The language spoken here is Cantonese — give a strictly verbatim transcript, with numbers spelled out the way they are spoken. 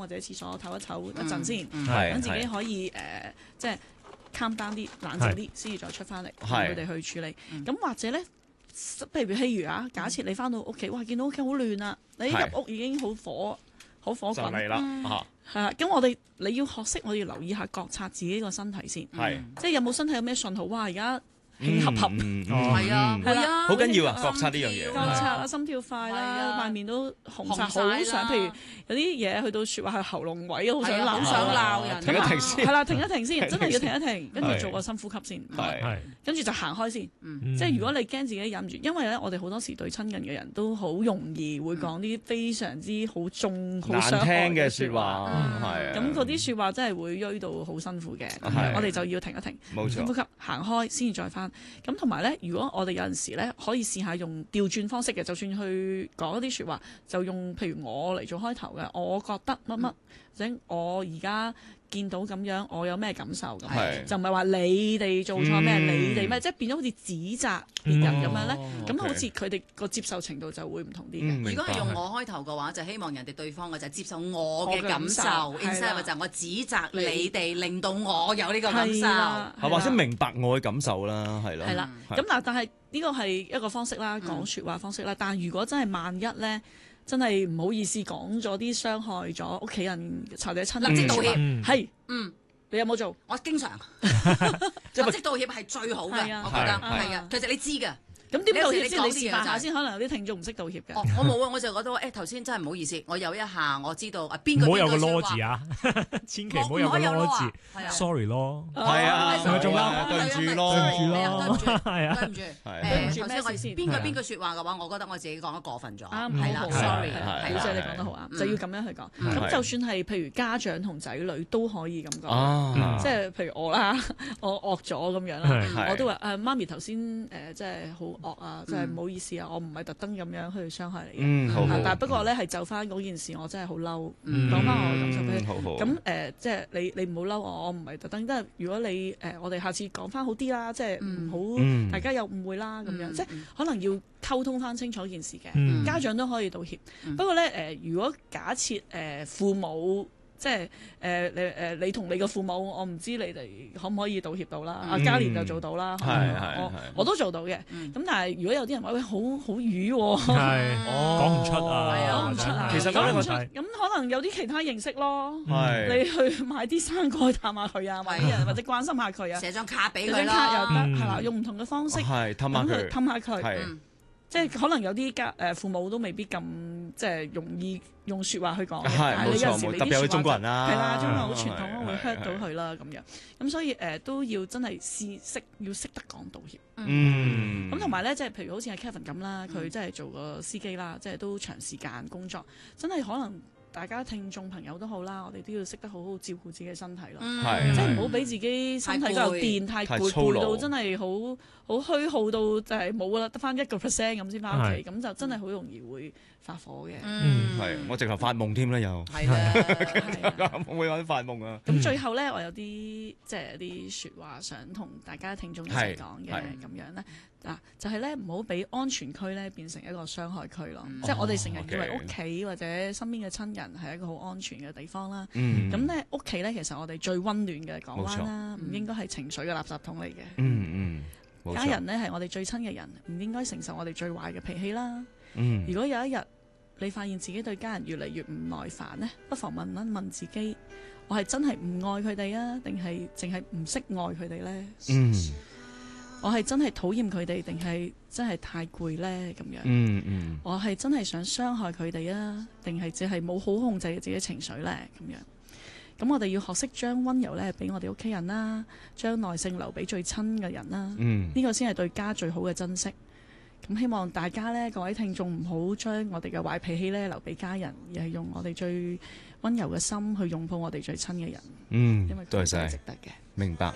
者廁所唞一唞一陣先， 嗯等自己可以誒即係 calm down 啲、冷靜啲，先至再出翻嚟同佢哋去處理。咁或者咧，譬如譬如啊，假設你翻到屋企，哇，見到屋企好亂啦，你入屋已經好火。好火滾嚟啦， 係啦。咁我哋你要學識，我要留意下覺察自己個身體先， 係即係有冇身體有咩信號？哇！而家興合合， 係啊，係啊， 好緊要啊！覺察呢樣嘢， 覺察啊，心跳快啦，塊面都紅晒，好想，譬如有啲嘢去到説話係喉嚨位，好想鬧， 想鬧人， 停一停先， 係啦，停一停先，真係要停一停，跟住做個深呼吸先， 係， 跟住就行開先。即係如果你驚自己忍唔住，因為咧，我哋好多時對親近嘅人都好容易會講啲非常之好重、好傷害嘅説話， 係咁嗰啲説話真係會鋥到好辛苦嘅。我哋就要停一停，深呼吸，行開先至再翻。咁同埋咧，如果我哋有陣時咧，可以試下用調轉方式嘅，就算去講一啲説話，就用譬如我嚟做開頭嘅，我覺得乜乜，或者我而家見到咁樣，我有咩感受咁，就唔係話你哋做錯咩，你哋咩，即係變咗好似指責別人咁樣咧，咁好似佢哋個接受程度就會唔同啲嘅。 如果係用我開頭嘅話，就希望人哋對方嘅就接受我嘅感受，instead 就我指責你哋，令到我有呢個感受， 係或者明白我嘅感受啦，係咯。 係啦，咁嗱，但係呢個係一個方式啦，講説話方式啦。但係如果真係萬一咧，真係唔好意思講咗啲傷害咗屋企人或者親人， 立即道歉。 係， 嗯， 你有冇做？ 我經常立即道歉係最好嘅，我覺得係啊。其實你知㗎。 咁點道歉先？你示範下先，可能有啲聽眾唔識道歉嘅。 哦，我冇啊，我就覺得誒頭先真係唔好意思，我有一下我知道啊邊個唔好有個囉字啊，千祈唔好有個囉字，sorry 咯， 係啊， 係做啦， 對唔住咯， 對唔住咯， 係啊，對唔住， 對唔住咩事先？ 邊個邊句説話嘅話，我覺得我自己講得過分咗， 啱， 係啦，sorry， 小姐你講得好啱，就要咁樣去講。咁就算係譬如家長同仔女都可以咁講，即係譬如我啦，我惡咗咁樣啦，我都話誒媽咪頭先誒即係好惡啊，即係。唔好意思啊，我唔係特登咁樣去傷害你嘅， 嗯，好好。 但係不過咧係就翻嗰件事，我真係好嬲，講翻我嘅感受俾你。 好好。 咁誒，即係你你唔好嬲我，我唔係特登。即係如果你誒，我哋下次講翻好啲啦，即係唔好大家有誤會啦咁樣，即係可能要溝通翻清楚件事嘅。家長都可以道歉，不過咧誒，如果假設誒父母。即係誒你誒你同你嘅父母，我唔知你哋可唔可以道歉到啦。阿嘉蓮就做到啦，我我都做到嘅。咁但係如果有啲人話喂好好瘀喎， 講唔出啊， 講唔出啊， 其實講唔出，咁可能有啲其他形式咯。你去買啲生果去探下佢啊，或者人或者關心下佢啊， 寫張卡俾佢啦，張卡又得係啦，用唔同嘅方式係氹下佢， 氹下佢。即係可能有啲家誒父母都未必咁即係容易用説話去講嘅，但係你有時你啲説話中國人啦， 係啦，中國好傳統，會 hurt 到佢啦咁樣。咁所以誒都要真係試識要識得講道歉。 嗯。 咁同埋咧，即係譬如好似係 Kevin 咁啦，佢真係做個司機啦，即係都長時間工作，真係可能。大家聽眾朋友都好啦，我哋都要識得好好照顧自己嘅身體咯，即係唔好俾自己身體嗰嚿電太攰，攰到真係好好虛耗到就係冇啦，得翻一個 percent 咁先翻屋企，咁就真係好容易會發火嘅。 嗯，係，我直頭發夢添啦又。 係啦， 會唔會有啲發夢啊？ 咁最後咧，我有啲即係有啲説話想同大家聽眾一齊講嘅，咁樣咧。嗱，就係咧唔好俾安全區咧變成一個傷害區咯，即係我哋成日以為屋企或者身邊嘅親人係一個好安全嘅地方啦。咁咧屋企咧其實我哋最温暖嘅港灣啦，唔應該係情緒嘅垃圾桶嚟嘅。 嗯嗯， 家人咧係我哋最親嘅人，唔應該承受我哋最壞嘅脾氣啦。如果有一日你發現自己對家人越嚟越唔耐煩咧，不妨問一問自己，我係真係唔愛佢哋啊，定係淨係唔識愛佢哋咧？ 嗯。 我係真係討厭佢哋，定係真係太攰呢？咁樣， 嗯嗯、 我係真係想傷害佢哋啊，定係只係冇好控制自己情緒呢？咁樣，咁我哋要學識將溫柔呢俾我哋屋企人啦，將耐性留俾最親嘅人啦。呢、嗯、個先係對家最好嘅珍惜。咁希望大家呢，各位聽眾唔好將我哋嘅壞脾氣呢留俾家人，而係用我哋最溫柔嘅心去擁抱我哋最親嘅人。 嗯， 因為佢哋係值得嘅。 明白。